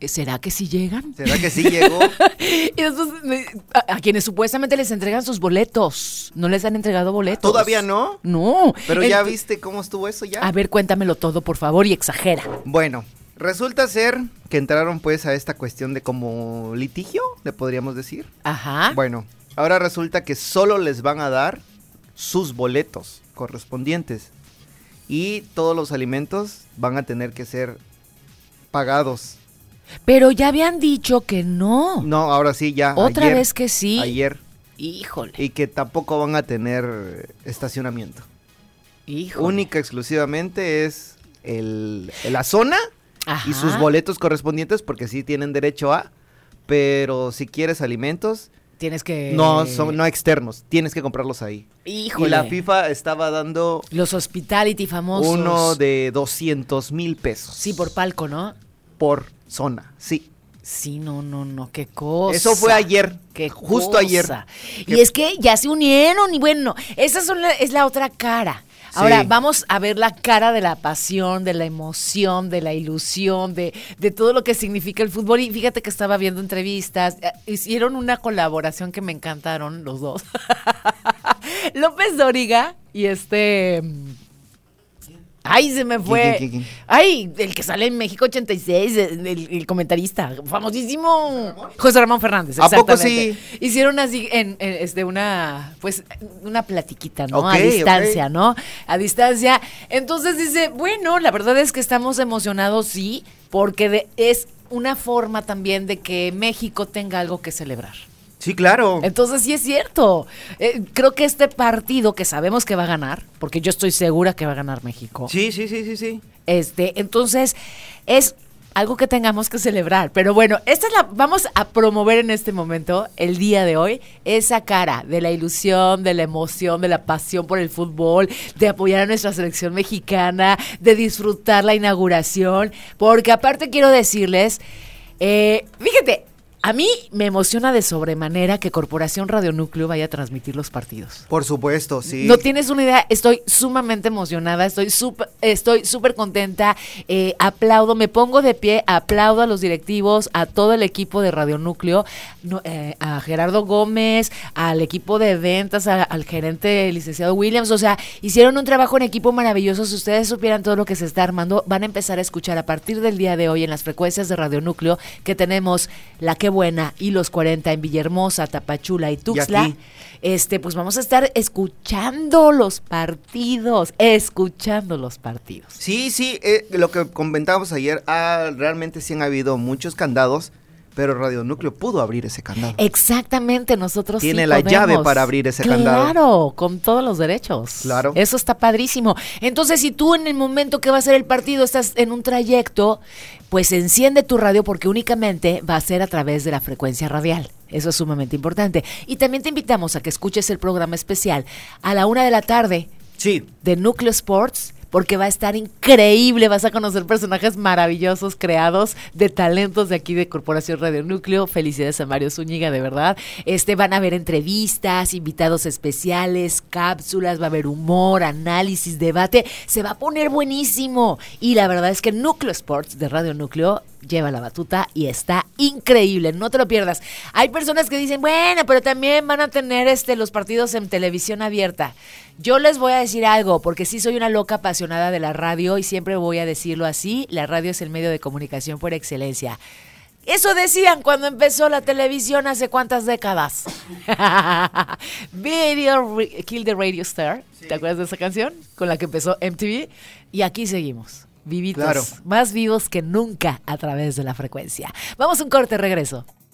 ¿Será que sí llegan? ¿Será que sí llegó? Y después, a quienes supuestamente les entregan sus boletos, no les han entregado boletos. ¿Todavía no? No. Pero ya viste cómo estuvo eso ya. A ver, cuéntamelo todo, por favor, y exagera. Bueno, resulta ser que entraron pues a esta cuestión de como litigio, le podríamos decir. Ajá. Bueno, ahora resulta que solo les van a dar sus boletos correspondientes y todos los alimentos van a tener que ser pagados. Pero ya habían dicho que no. No, ahora sí, ya. Otra vez que sí. Ayer. Híjole. Y que tampoco van a tener estacionamiento. Híjole. Única, exclusivamente es la zona. Ajá. Y sus boletos correspondientes, porque sí tienen derecho a, pero si quieres alimentos, tienes que... no son no externos, tienes que comprarlos ahí. Híjole. Y la FIFA estaba dando los hospitality famosos. uno de 200,000 pesos. Sí, por palco, ¿no? Por zona, sí. Sí, no, qué cosa. Eso fue ayer, qué justo cosa. ayer. Y es que ya se unieron y bueno, esa es la otra cara. Ahora, Sí. vamos a ver la cara de la pasión, de la emoción, de la ilusión, de todo lo que significa el fútbol. Y fíjate que estaba viendo entrevistas, hicieron una colaboración que me encantaron los dos. López Dóriga y Ay, se me fue. ¿Quién? Ay, el que sale en México 86, el comentarista, famosísimo. José Ramón Fernández, ¿A poco exactamente. sí? Hicieron así una platiquita, ¿no? Ok, A distancia, ok. ¿no? A distancia. Entonces dice, bueno, la verdad es que estamos emocionados, sí, porque es una forma también de que México tenga algo que celebrar. Sí, claro. Entonces sí es cierto. Creo que este partido que sabemos que va a ganar, porque yo estoy segura que va a ganar México. Sí. Entonces es algo que tengamos que celebrar. Pero bueno, vamos a promover en este momento, el día de hoy, esa cara de la ilusión, de la emoción, de la pasión por el fútbol, de apoyar a nuestra selección mexicana, de disfrutar la inauguración, porque aparte quiero decirles, fíjate, a mí me emociona de sobremanera que Corporación Radio Núcleo vaya a transmitir los partidos. Por supuesto, sí. No tienes una idea, estoy sumamente emocionada, estoy súper contenta, aplaudo, me pongo de pie, aplaudo a los directivos, a todo el equipo de Radio Núcleo, a Gerardo Gómez, al equipo de ventas, al gerente licenciado Williams, o sea, hicieron un trabajo en equipo maravilloso. Si ustedes supieran todo lo que se está armando, van a empezar a escuchar a partir del día de hoy en las frecuencias de Radio Núcleo, que tenemos La Que Buena y Los 40 en Villahermosa, Tapachula y Tuxtla. Y aquí. Pues vamos a estar escuchando los partidos. Sí, lo que comentábamos ayer, realmente sí han habido muchos candados, pero Radio Núcleo pudo abrir ese candado. Exactamente, nosotros Tiene sí la podemos. llave para abrir ese candado. Claro, con todos los derechos. Claro. Eso está padrísimo. Entonces, si tú en el momento que va a ser el partido estás en un trayecto, pues enciende tu radio porque únicamente va a ser a través de la frecuencia radial. Eso es sumamente importante. Y también te invitamos a que escuches el programa especial a la 1:00 p.m. Sí. de Núcleo Sports, porque va a estar increíble, vas a conocer personajes maravillosos creados de talentos de aquí de Corporación Radio Núcleo. Felicidades a Mario Zúñiga, de verdad. Van a haber entrevistas, invitados especiales, cápsulas, va a haber humor, análisis, debate, se va a poner buenísimo. Y la verdad es que Núcleo Sports de Radio Núcleo lleva la batuta y está increíble, no te lo pierdas. Hay personas que dicen, bueno, pero también van a tener los partidos en televisión abierta. Yo les voy a decir algo, porque sí soy una loca apasionada de la radio y siempre voy a decirlo así, la radio es el medio de comunicación por excelencia. Eso decían cuando empezó la televisión hace cuántas décadas. Kill the Radio Star, sí. ¿Te acuerdas de esa canción? Con la que empezó MTV. Y aquí seguimos. Vivitos, claro. Más vivos que nunca a través de la frecuencia. Vamos a un corte, regreso.